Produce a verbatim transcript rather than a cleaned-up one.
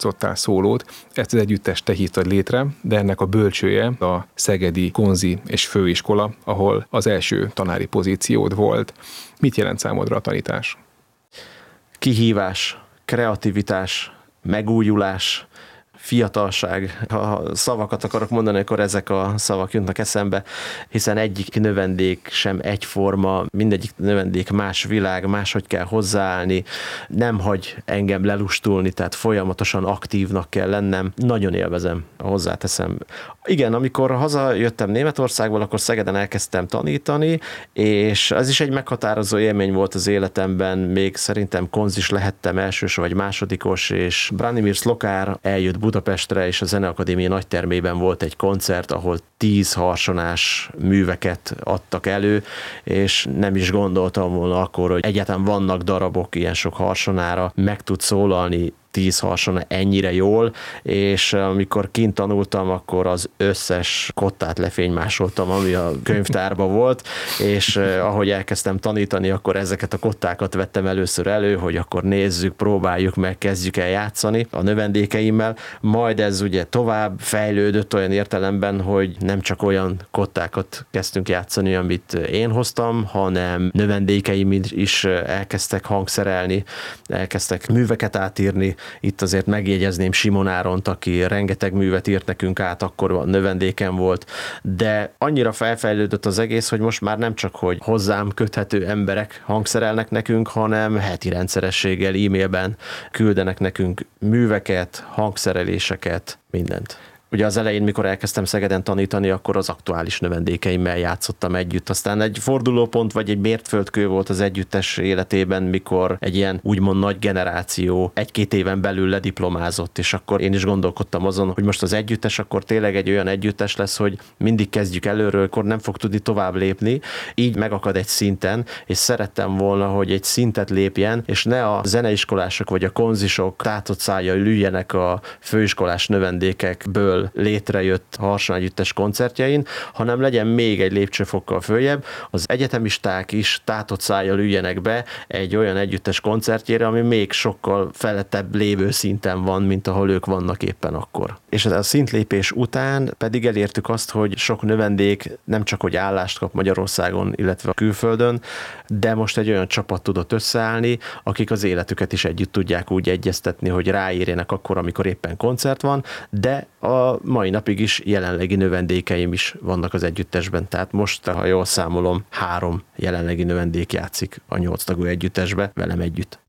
játszottál szólót. Ezt az együttest te hívtad létre, de ennek a bölcsője a Szegedi Konzi és Főiskola, ahol az első tanári pozíciód volt. Mit jelent számodra a tanítás? Kihívás, kreativitás, megújulás, fiatalság. Ha szavakat akarok mondani, akkor ezek a szavak jutnak eszembe, hiszen egyik növendék sem egyforma, mindegyik növendék más világ, máshogy kell hozzáállni, nem hagy engem lelustulni, tehát folyamatosan aktívnak kell lennem. Nagyon élvezem, hozzáteszem. Igen, amikor hazajöttem Németországból, akkor Szegeden elkezdtem tanítani, és ez is egy meghatározó élmény volt az életemben, még szerintem konzis lehettem elsős vagy másodikos, és Branimir Szlokár eljött Budapestre, és a Zeneakadémia nagytermében volt egy koncert, ahol tíz harsonás műveket adtak elő, és nem is gondoltam volna akkor, hogy egyáltalán vannak darabok ilyen sok harsonára, meg tud szólalni tíz harsona ennyire jól, és amikor kint tanultam, akkor az összes kottát lefénymásoltam, ami a könyvtárban volt, és eh, ahogy elkezdtem tanítani, akkor ezeket a kottákat vettem először elő, hogy akkor nézzük, próbáljuk meg, kezdjük el játszani a növendékeimmel, majd ez ugye tovább fejlődött olyan értelemben, hogy nem csak olyan kottákat kezdtünk játszani, amit én hoztam, hanem növendékeim is elkezdtek hangszerelni, elkezdtek műveket átírni. Itt azért megjegyezném Simon Áront, aki rengeteg művet írt nekünk át, akkor a növendékem volt, de annyira felfejlődött az egész, hogy most már nem csak, hogy hozzám köthető emberek hangszerelnek nekünk, hanem heti rendszerességgel e-mailben küldenek nekünk műveket, hangszereléseket, mindent. Ugye az elején, mikor elkezdtem Szegeden tanítani, akkor az aktuális növendékeimmel játszottam együtt. Aztán egy fordulópont vagy egy mértföldkő volt az együttes életében, mikor egy ilyen úgymond nagy generáció egy-két éven belül lediplomázott, és akkor én is gondolkodtam azon, hogy most az együttes akkor tényleg egy olyan együttes lesz, hogy mindig kezdjük előről, akkor nem fog tudni tovább lépni, így megakad egy szinten, és szerettem volna, hogy egy szintet lépjen, és ne a zeneiskolások vagy a konzisok tátott szájjal lüljenek a főiskolás növendékekből létrejött harsonegyüttes koncertjein, hanem legyen még egy lépcsőfokkal följebb, az egyetemisták is tátott szájjal üljenek be egy olyan együttes koncertjére, ami még sokkal felettebb lévő szinten van, mint ahol ők vannak éppen akkor. És a szintlépés után pedig elértük azt, hogy sok növendék nem csak hogy állást kap Magyarországon, illetve a külföldön, de most egy olyan csapat tudott összeállni, akik az életüket is együtt tudják úgy egyeztetni, hogy ráérjenek akkor, amikor éppen koncert van, de a mai napig is jelenlegi növendékeim is vannak az együttesben, tehát most, ha jól számolom, három jelenlegi növendék játszik a nyolc tagú együttesbe velem együtt.